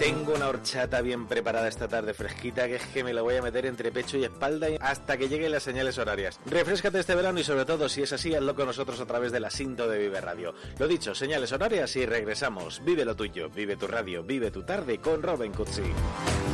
Tengo una horchata bien preparada esta tarde fresquita, que es que me la voy a meter entre pecho y espalda hasta que lleguen las señales horarias. Refréscate este verano y sobre todo, si es así, hazlo con nosotros a través de la Sinto de Vive Radio. Lo dicho, señales horarias y regresamos. Vive lo tuyo, vive tu radio, vive tu tarde con Robin Cutsi.